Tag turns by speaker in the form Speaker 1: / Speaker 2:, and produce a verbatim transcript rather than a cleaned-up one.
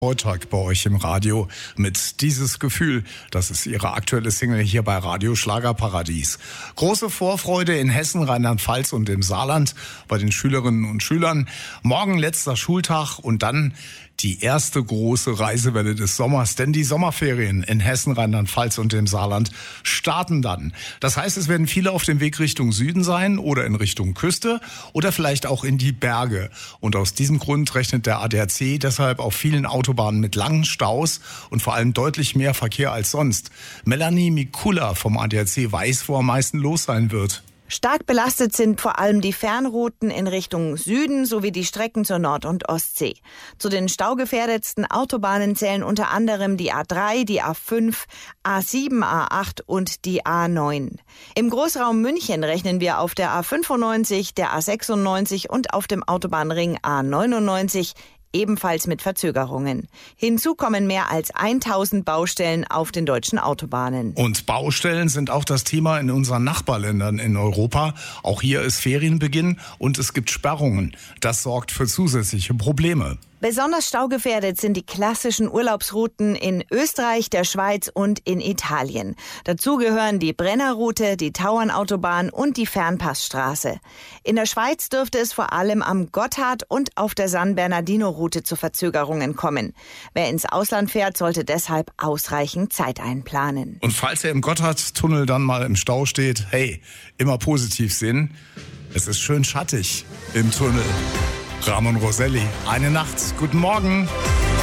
Speaker 1: Freitag bei euch im Radio mit Dieses Gefühl. Das ist ihre aktuelle Single hier bei Radio Schlagerparadies. Große Vorfreude in Hessen, Rheinland-Pfalz und im Saarland bei den Schülerinnen und Schülern. Morgen letzter Schultag und dann die erste große Reisewelle des Sommers, denn die Sommerferien in Hessen, Rheinland-Pfalz und dem Saarland starten dann. Das heißt, es werden viele auf dem Weg Richtung Süden sein oder in Richtung Küste oder vielleicht auch in die Berge. Und aus diesem Grund rechnet der A D A C deshalb auf vielen Autobahnen mit langen Staus und vor allem deutlich mehr Verkehr als sonst. Melanie Mikula vom A D A C weiß, wo am meisten los sein wird.
Speaker 2: Stark belastet sind vor allem die Fernrouten in Richtung Süden sowie die Strecken zur Nord- und Ostsee. Zu den staugefährdetsten Autobahnen zählen unter anderem die A drei, die A fünf, A sieben, A acht und die A neun. Im Großraum München rechnen wir auf der A fünfundneunzig, der A sechsundneunzig und auf dem Autobahnring A neunundneunzig ebenfalls mit Verzögerungen. Hinzu kommen mehr als tausend Baustellen auf den deutschen Autobahnen.
Speaker 1: Und Baustellen sind auch das Thema in unseren Nachbarländern in Europa. Auch hier ist Ferienbeginn und es gibt Sperrungen. Das sorgt für zusätzliche Probleme.
Speaker 2: Besonders staugefährdet sind die klassischen Urlaubsrouten in Österreich, der Schweiz und in Italien. Dazu gehören die Brennerroute, die Tauernautobahn und die Fernpassstraße. In der Schweiz dürfte es vor allem am Gotthard und auf der San Bernardino-Route zu Verzögerungen kommen. Wer ins Ausland fährt, sollte deshalb ausreichend Zeit einplanen.
Speaker 1: Und falls er im Gotthardtunnel dann mal im Stau steht, hey, immer positiv sehen. Es ist schön schattig im Tunnel. Ramon Roselli, eine Nacht. Guten Morgen.